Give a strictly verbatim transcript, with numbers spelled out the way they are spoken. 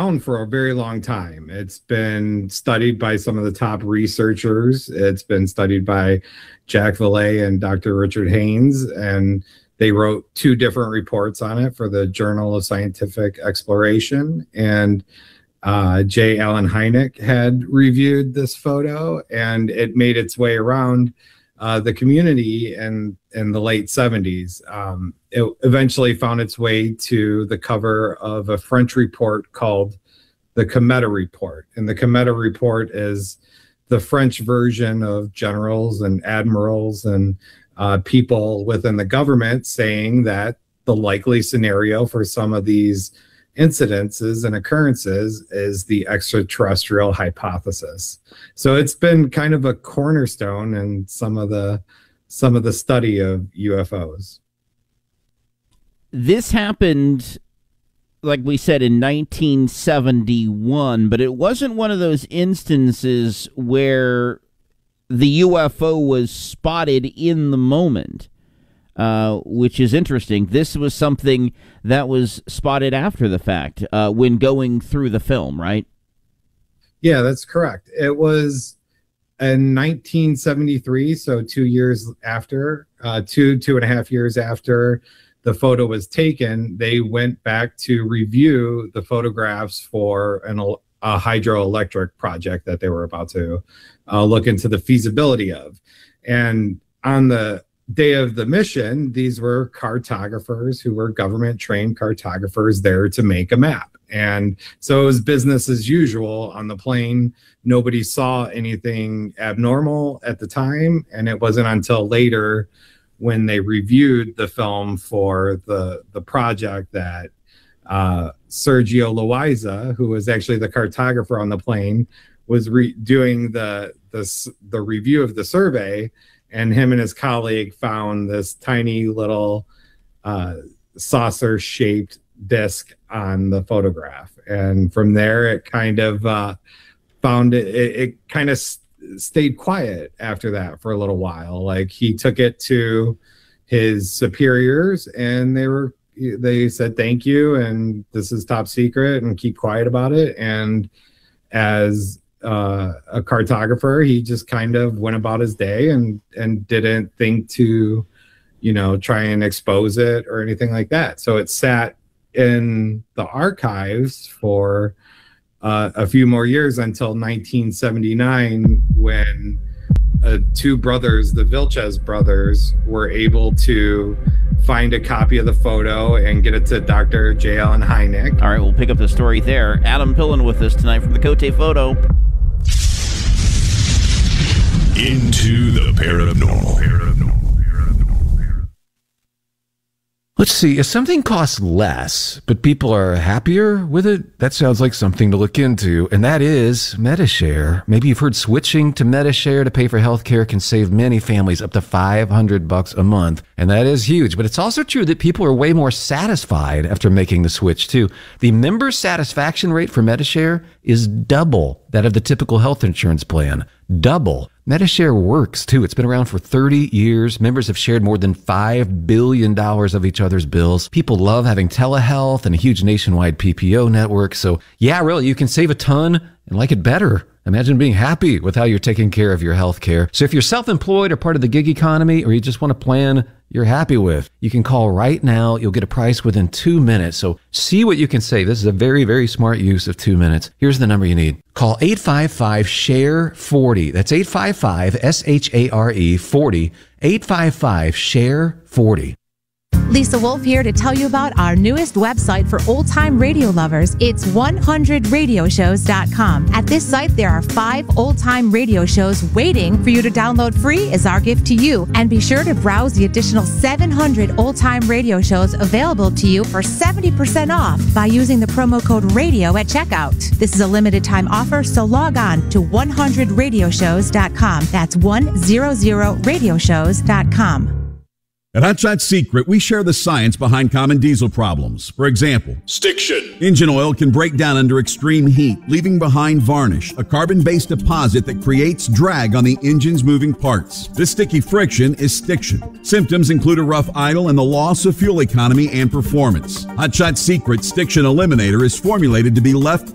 around for a very long time. It's been studied by some of the top researchers. It's been studied by Jack Vallée and Doctor Richard Haynes, and they wrote two different reports on it for the Journal of Scientific Exploration. And uh, J. Allen Hynek had reviewed this photo, and it made its way around uh, the community in, in the late seventies. Um, it eventually found its way to the cover of a French report called the Cometa Report. And the Cometa Report is the French version of generals and admirals and uh, people within the government saying that the likely scenario for some of these incidences and occurrences is the extraterrestrial hypothesis. So it's been kind of a cornerstone in some of the some of the study of U F Os. This happened, like we said, in nineteen seventy-one, but it wasn't one of those instances where the U F O was spotted in the moment. Uh, which is interesting. This was something that was spotted after the fact uh, when going through the film, right? Yeah, that's correct. It was in nineteen seventy-three, so two years after, uh, two, two and a half years after the photo was taken, they went back to review the photographs for an, a hydroelectric project that they were about to uh, look into the feasibility of. And on the day of the mission, these were cartographers who were government trained cartographers there to make a map. And so it was business as usual on the plane. Nobody saw anything abnormal at the time. And it wasn't until later when they reviewed the film for the, the project that uh, Sergio Loaiza, who was actually the cartographer on the plane, was re doing the, the, the review of the survey. And him and his colleague found this tiny little uh, saucer-shaped disc on the photograph. And from there, it kind of uh, found it, it, it kind of st stayed quiet after that for a little while. Like, he took it to his superiors, and they were they said, thank you, and this is top secret, and keep quiet about it. And as uh a cartographer, he just kind of went about his day and and didn't think to, you know, try and expose it or anything like that. So it sat in the archives for uh, a few more years until nineteen seventy-nine, when uh, two brothers, the Vilches brothers, were able to find a copy of the photo and get it to Doctor J. Allen Hynek. All right, we'll pick up the story there. Adam Pillen with us tonight from the Cote Photo. Into the paranormal. Let's see, if something costs less, but people are happier with it, that sounds like something to look into, and that is Medi-Share. Maybe you've heard switching to Medi-Share to pay for healthcare can save many families up to five hundred bucks a month, and that is huge. But it's also true that people are way more satisfied after making the switch, too. The member satisfaction rate for Medi-Share is double that of the typical health insurance plan. Double. Medi-Share works, too. It's been around for thirty years. Members have shared more than five billion dollars of each other's bills. People love having telehealth and a huge nationwide P P O network. So, yeah, really, you can save a ton and like it better. Imagine being happy with how you're taking care of your health care. So if you're self-employed or part of the gig economy, or you just want a plan you're happy with, you can call right now. You'll get a price within two minutes. So see what you can save. This is a very, very smart use of two minutes. Here's the number you need. Call eight five five, S H A R E, forty. That's eight five five, S H A R E, forty. eight five five, S H A R E, forty. Lisa Wolf here to tell you about our newest website for old-time radio lovers. It's one hundred radio shows dot com. At this site, there are five old-time radio shows waiting for you to download free as our gift to you. And be sure to browse the additional seven hundred old-time radio shows available to you for seventy percent off by using the promo code RADIO at checkout. This is a limited-time offer, so log on to one hundred radio shows dot com. That's one hundred radio shows dot com. At Hot Shot Secret, we share the science behind common diesel problems. For example, Stiction. Engine oil can break down under extreme heat, leaving behind varnish, a carbon-based deposit that creates drag on the engine's moving parts. This sticky friction is stiction. Symptoms include a rough idle and the loss of fuel economy and performance. Hot Shot Secret Stiction Eliminator is formulated to be left